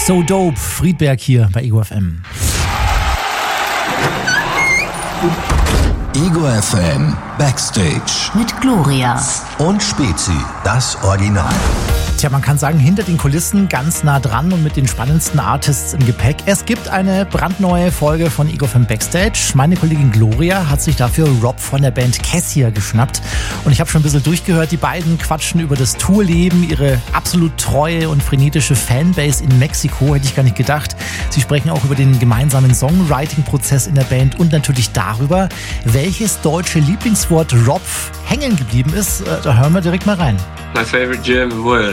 So Dope, Friedberg hier bei Ego FM. Ego FM Backstage mit Gloria und Spezi, das Original. Tja, man kann sagen, hinter den Kulissen ganz nah dran und mit den spannendsten Artists im Gepäck. Es gibt eine brandneue Folge von Ego FM Backstage. Meine Kollegin Gloria hat sich dafür Rob von der Band Cassia geschnappt. Und ich habe schon ein bisschen durchgehört, die beiden quatschen über das Tourleben, ihre absolut treue und frenetische Fanbase in Mexiko, hätte ich gar nicht gedacht. Sie sprechen auch über den gemeinsamen Songwriting-Prozess in der Band und natürlich darüber, welches deutsche Lieblingswort Rob hängen geblieben ist. Da hören wir direkt mal rein. My favorite German word.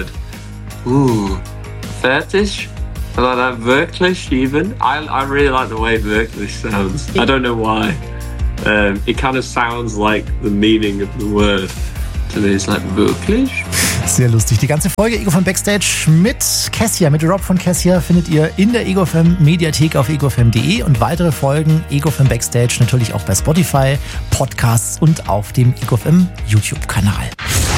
Fertig? I like that wirklich even. I really like the way wirklich sounds. I don't know why. It kind of sounds like the meaning of the word. To me it's like wirklich. Sehr lustig. Die ganze Folge Ego FM Backstage mit Cassia, mit Rob von Cassia findet ihr in der Ego FM Mediathek auf egofm.de und weitere Folgen Ego FM Backstage natürlich auch bei Spotify, Podcasts und auf dem Ego FM YouTube-Kanal.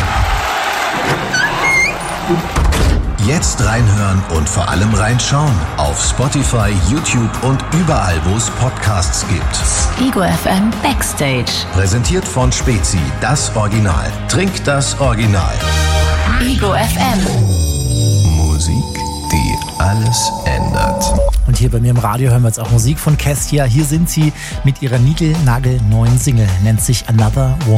Jetzt reinhören und vor allem reinschauen auf Spotify, YouTube und überall, wo es Podcasts gibt. Ego FM Backstage. Präsentiert von Spezi, das Original. Trink das Original. Ego FM. Musik, die alles ändert. Und hier bei mir im Radio hören wir jetzt auch Musik von Cassia. Hier sind sie mit ihrer niegelnagelneuen Single, nennt sich Another One.